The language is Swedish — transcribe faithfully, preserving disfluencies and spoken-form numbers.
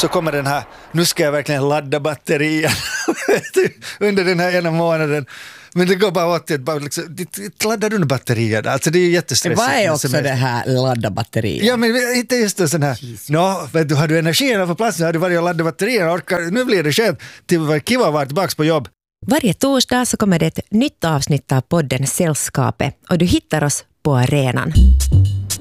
så kommer den här, nu ska jag verkligen ladda batterier under den här ena månaden. Men det går bara åt att bara liksom, laddar du batterier. Alltså det är ju jättestressigt. Vad är också det här ladda batterier? Ja, men inte just en sån här, nå, vet du, har du energin på plats, har du varit och laddat batterier, orkar, nu blir det skönt till att vara kiva att vara tillbaka på jobb. Varje torsdag så kommer det ett nytt avsnitt av podden Sällskapet och du hittar oss på arenan.